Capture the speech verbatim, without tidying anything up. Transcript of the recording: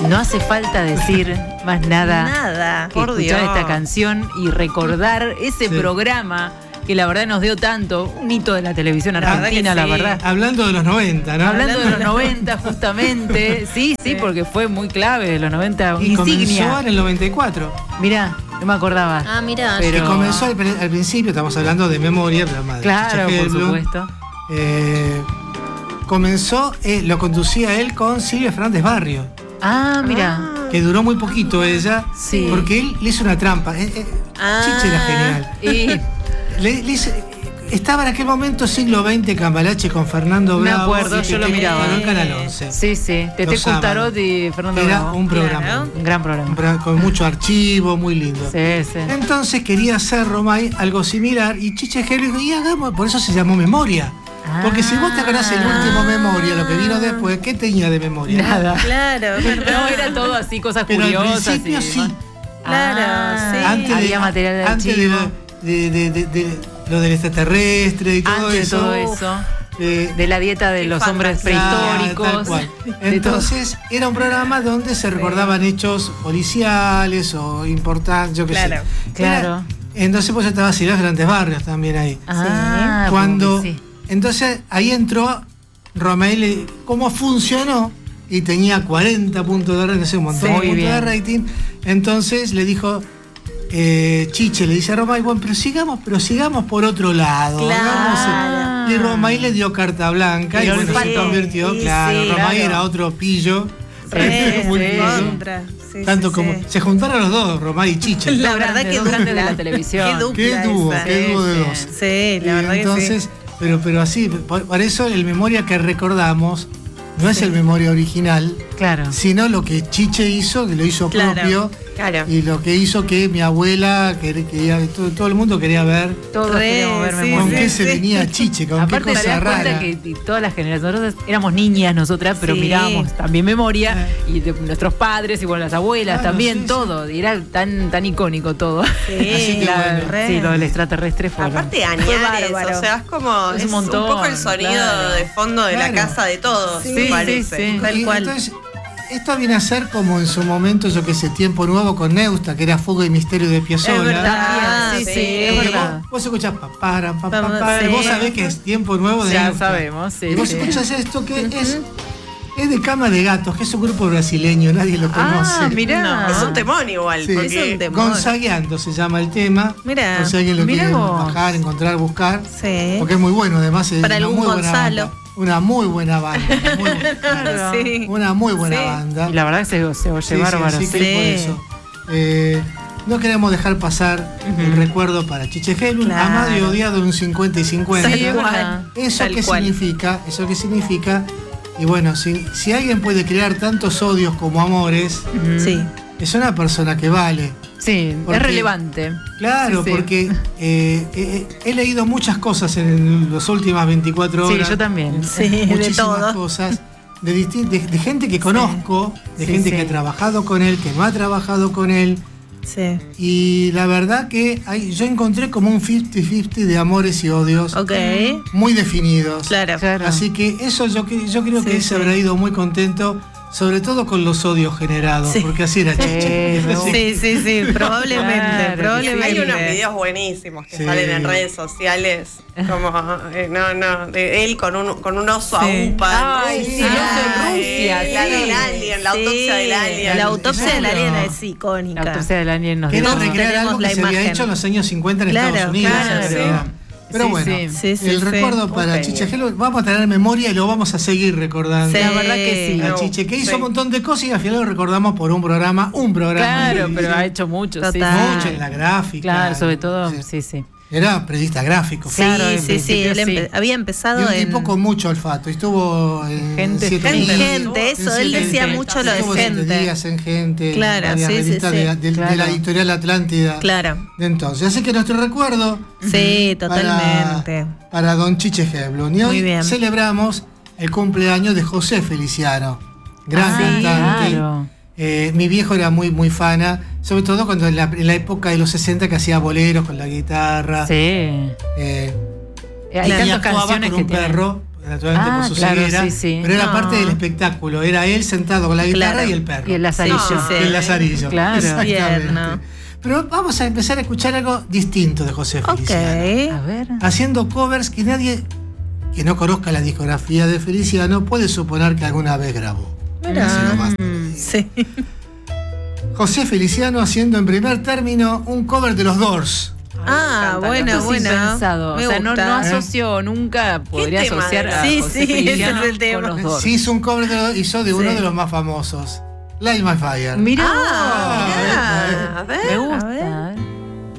No hace falta decir más nada. Nada, que por escuchar Dios. esta canción y recordar ese Sí. programa que la verdad nos dio tanto, un hito de la televisión La verdad argentina, que la sí. verdad. Hablando de los noventa, ¿no? Hablando de los noventa, justamente. Sí, sí, porque fue muy clave de los noventa. Y comenzó Insignia. en el noventa y cuatro. Mirá, no me acordaba. Ah, mira. Pero- Que comenzó al, pre- al principio, estamos hablando de memoria, pero más de Claro, Chiche por Helblum. supuesto. Eh, comenzó, eh, lo conducía él con Silvia Fernández Barrio, Ah, mira. que duró muy poquito ella, Sí. porque él le hizo una trampa. Eh, eh, Ah. Chiche era genial. Y Le- le hizo- estaba en aquel momento siglo veinte Cambalache con Fernando Me Bravo. acuerdo, y yo lo Tete miraba. Cutaro en Canal once. sí, sí. Tete Los sábados. Cutarot y Fernando Era Bravo. un programa. Claro. Un gran un programa. programa con mucho archivo, muy lindo. Sí, sí. Entonces quería hacer Romay algo similar y Chiche Helblum dijo, y hagamos, por eso se llamó Memoria. Porque si vos te acordás el último Memoria, lo que vino después, ¿qué tenía de memoria? Nada. Claro, es verdad. No, era todo así, cosas Pero al curiosas. principio y sí. demás. Claro, Ah, sí. Antes había de, material de antes de, archivo. lo- de, de- de- de lo del extraterrestre y todo Antes de eso. todo eso. eh, De la dieta de Qué los hombres Claro, prehistóricos. tal cual. de todo. Entonces era un programa donde se recordaban hechos policiales o importantes, yo qué Claro, sé. claro. Era- entonces pues estaba Silvia Fernández Barrios también ahí. Ah, Cuando porque sí. entonces ahí entró Romay, le- cómo funcionó y tenía cuarenta puntos de rating, no sé, un montón Sí, de muy puntos de bien. rating. Entonces le dijo eh, Chiche, le dice a Romay, bueno, pero sigamos, pero sigamos por otro lado. Claro. hagamos el- Y Romay le dio carta blanca Pero y bueno, sí, se convirtió, sí, claro, sí, Romay claro. era otro pillo. Re, Muy re, pillo. contra. Sí, Tanto sí, como sí. se juntaron los dos, Romay y Chiche. La Dos verdad grandes, que dos grandes de dupla. la televisión. Qué dupla Qué dúo, esa. qué dúo de Sí, dos. Sí, la Y verdad entonces, que pero, pero así, por, por eso el memoria que recordamos no es el memoria original, Claro. sino lo que Chiche hizo, que lo hizo Claro, propio, claro. y lo que hizo que mi abuela, que, que todo, todo el mundo quería ver Todos Re, queríamos ver sí, memoria. con sí, qué se sí. venía Chiche, con Aparte qué te cosa das cuenta rara. que y todas las generaciones, nosotros éramos niñas nosotras, pero Sí. mirábamos también memoria y de nuestros padres y bueno, las abuelas Claro, también, sí, sí. todo. Y era tan, tan icónico todo. Sí, Así que Claro, bueno. re. sí, lo del extraterrestre fue. Aparte fue Añares, bárbaro. o sea, es como Es es un un, montón, poco el sonido claro. de fondo de la Claro. casa de todos, Sí, me sí, parece. sí. Tal Y cual. entonces, esto viene a ser como en su momento, yo que sé, Tiempo Nuevo con Neusta, que era Fuga y Misterio de Piazzolla. Es verdad. También, sí, sí, sí, es Porque verdad. vos, vos escuchás papara, papá, Vamos, papá, y sí. vos sabés que es Tiempo Nuevo de Ya Neusta. sabemos, sí. Y vos sí. escuchás esto que es, es de Cama de Gatos, que es un grupo brasileño, nadie lo conoce. Ah, mirá. No. Es un temón igual, Sí. porque Es un temón. Gonzagueando se llama el tema. Mirá, por si alguien lo mirá quiere vos. bajar, encontrar, buscar. Sí. Porque es muy bueno, además es Para una algún muy buena Gonzalo. banda. Una muy buena banda. Una muy, Claro. Sí. una muy buena Sí. banda. Y la verdad que se, se oye Sí, sí, bárbaro. así que Sí. por eso. Eh, no queremos dejar pasar el recuerdo para Chiche Helblum, Claro. amado y odiado en un cincuenta y cincuenta. Sí, Tal verdad. cual. ¿Eso Tal qué cual. significa? ¿Eso qué significa? Y bueno, si, si alguien puede crear tantos odios como amores, Ujú. Sí. es una persona que vale. Sí, Porque- es relevante. Claro, Sí, sí. porque eh, eh, he leído muchas cosas en las últimas veinticuatro Sí, horas. yo también. Sí, de Muchísimas todo. cosas. De, distin- de, de gente que conozco, de Sí, gente sí. que ha trabajado con él, que no ha trabajado con él. Sí. Y la verdad que hay, yo encontré como un cincuenta cincuenta de amores y odios Ok. muy definidos. Claro. Claro. Así que eso yo, que- yo creo Sí, que él sí. se habrá ido muy contento, sobre todo con los odios generados, Sí. porque así era Sí, Chiche. me Así que- Sí, sí, sí, probablemente, Claro que probablemente. hay unos videos buenísimos que Sí. salen en redes sociales, como, eh, no, no, de él con un, con un oso Sí. a upa. Ay, en sí, el oso en Rusia, Rusia, la sí. del alien, la autopsia del alien. La autopsia del Claro. alien es icónica. La autopsia del alien nos Que era dio- Todos recrear tenemos algo que la se había imagen. hecho en los años cincuenta en Claro, Estados Unidos. claro, en sí. realidad. Pero Sí, bueno, sí. Sí, sí, el sí. recuerdo para Un Chiche genio. Helblum, vamos a tener memoria y lo vamos a seguir recordando. Sí. La verdad que sí. A No, Chiche, que hizo sí. un montón de cosas y al final lo recordamos por un programa, un programa. de Claro, pero televisión. ha hecho mucho. Sí, Total. sí. Mucho en la gráfica. Claro, sobre todo, Sí. sí, sí. Era periodista gráfico. Sí, Claro, en sí, sí. principio Él empe- sí. había Y empezado un en. tipo con mucho olfato. Estuvo en Gente, siete En gente. días, gente, eso, en él siete- decía gente. mucho lo de estuvo siete gente. días en gente. en Claro, varias sí, sí, revistas sí. De, de- de Claro. la editorial Atlántida. Claro. De entonces. Así que nuestro recuerdo. Sí, totalmente. Para, para don Chiche Helblum. Y Muy hoy bien. celebramos el cumpleaños de José Feliciano. Gran Ah, cantante. claro. Eh, mi viejo era muy muy fana, sobre todo cuando en la, en la época de los sesenta que hacía boleros con la guitarra. Sí. Eh, Hay y tantas actuaba canciones con que un tienen. perro, naturalmente Ah, por su claro, ceguera, sí, sí. pero era No. parte del espectáculo. Era él sentado con la guitarra Claro. y el perro. Y el lazarillo. Sí, sí, sí. El lazarillo. Claro. Exactamente. Tierno. Pero vamos a empezar a escuchar algo distinto de José Feliciano. A ver. Haciendo covers que nadie que no conozca la discografía de Feliciano puede suponer que alguna vez grabó. Mirá. Así nomás. Sí. José Feliciano haciendo en primer término un cover de los Doors. Ah, encanta, bueno, Esto es bueno. impensado. Me O sea, no, gusta. no asoció, nunca podría tema asociar era? a Sí, José sí, Feliciano ese es el tema. con los Doors. Sí, hizo un cover de los- hizo de uno Sí. de los más famosos. Light My Fire. Mirá, Ah, mirá. A ver. me A gusta. ver.